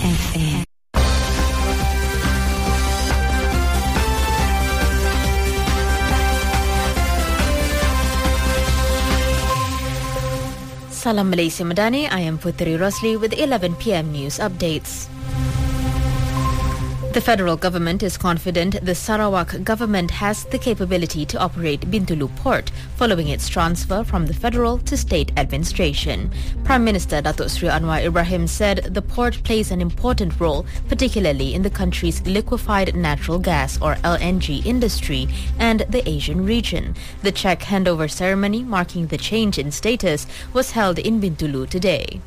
FM. Salam Malaysia Madani, I am Putri Rosli with 11 p.m. news updates. The federal government is confident the Sarawak government has the capability to operate Bintulu Port following its transfer from the federal to state administration. Prime Minister Datuk Sri Anwar Ibrahim said the port plays an important role, particularly in the country's liquefied natural gas or LNG industry and the Asian region. The check handover ceremony marking the change in status was held in Bintulu today.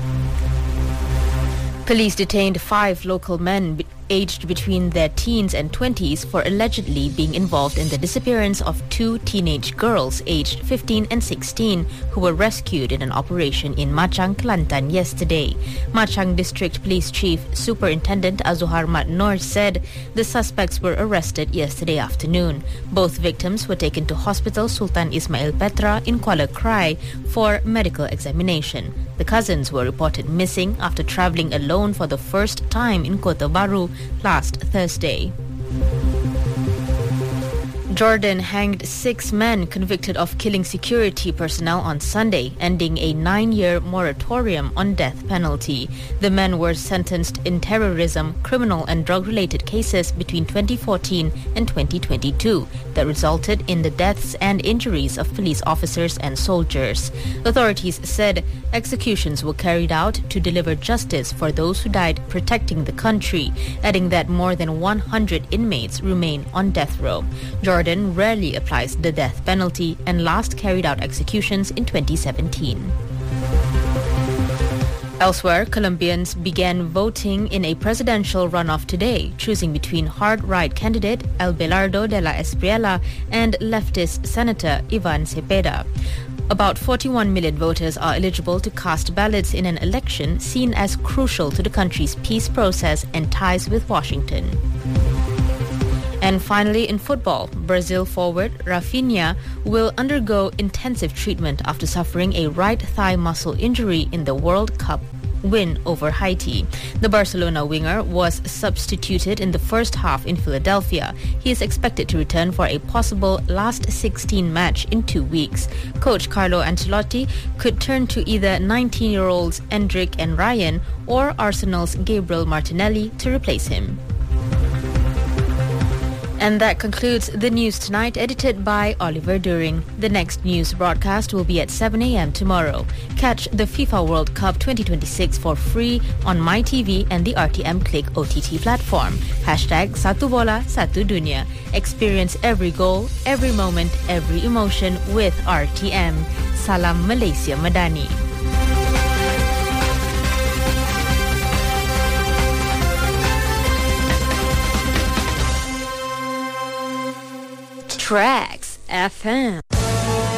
Police detained 5 local men aged between their teens and 20s for allegedly being involved in the disappearance of 2 teenage girls aged 15 and 16 who were rescued in an operation in Machang, Kelantan yesterday. Machang District Police Chief Superintendent Azuhar Mat Noor said the suspects were arrested yesterday afternoon. Both victims were taken to Hospital Sultan Ismail Petra in Kuala Krai for medical examination. The cousins were reported missing after travelling alone for the first time in Kota Baru last Thursday. Jordan hanged 6 men convicted of killing security personnel on Sunday, ending a 9-year moratorium on death penalty. The men were sentenced in terrorism, criminal and drug-related cases between 2014 and 2022 that resulted in the deaths and injuries of police officers and soldiers. Authorities said executions were carried out to deliver justice for those who died protecting the country, adding that more than 100 inmates remain on death row. Jordan rarely applies the death penalty and last carried out executions in 2017. Elsewhere, Colombians began voting in a presidential runoff today, choosing between hard-right candidate Abelardo de la Espriella and leftist Senator Ivan Cepeda. About 41 million voters are eligible to cast ballots in an election seen as crucial to the country's peace process and ties with Washington. And finally, in football, Brazil forward Rafinha will undergo intensive treatment after suffering a right thigh muscle injury in the World Cup win over Haiti. The Barcelona winger was substituted in the first half in Philadelphia. He is expected to return for a possible last 16 match in 2 weeks. Coach Carlo Ancelotti could turn to either 19-year-olds Endrick and Ryan or Arsenal's Gabriel Martinelli to replace him. And that concludes the news tonight, edited by Oliver During. The next news broadcast will be at 7 a.m. tomorrow. Catch the FIFA World Cup 2026 for free on MyTV and the RTM Click OTT platform. #Satu Bola Satu Dunia. Experience every goal, every moment, every emotion with RTM. Salam Malaysia Madani. Tracks FM.